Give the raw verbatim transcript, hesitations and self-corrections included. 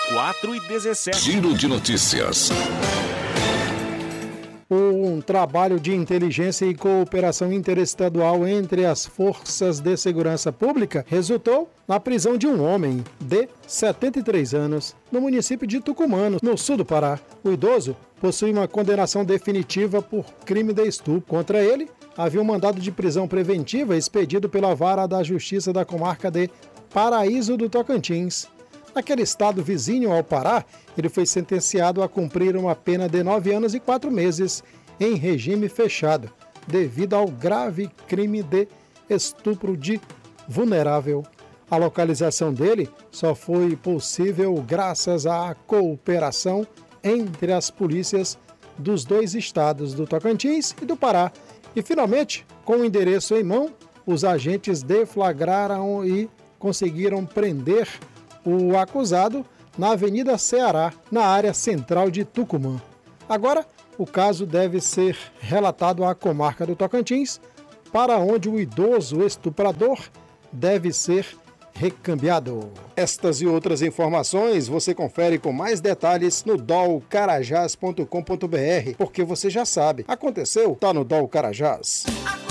quatro e dezessete. Giro de notícias. Um trabalho de inteligência e cooperação interestadual entre as forças de segurança pública resultou na prisão de um homem de setenta e três anos no município de Tucumã, no sul do Pará. O idoso possui uma condenação definitiva por crime de estupro. Contra ele, havia um mandado de prisão preventiva expedido pela Vara da Justiça da comarca de Paraíso do Tocantins. Naquele estado vizinho ao Pará, ele foi sentenciado a cumprir uma pena de nove anos e quatro meses em regime fechado, devido ao grave crime de estupro de vulnerável. A localização dele só foi possível graças à cooperação entre as polícias dos dois estados, do Tocantins e do Pará. E, finalmente, com o endereço em mão, os agentes deflagraram e conseguiram prender o acusado na Avenida Ceará, na área central de Tucumã. Agora, o caso deve ser relatado à comarca do Tocantins, para onde o idoso estuprador deve ser recambiado. Estas e outras informações você confere com mais detalhes no dol carajás ponto com ponto br, porque você já sabe, aconteceu, tá no Dol Carajás.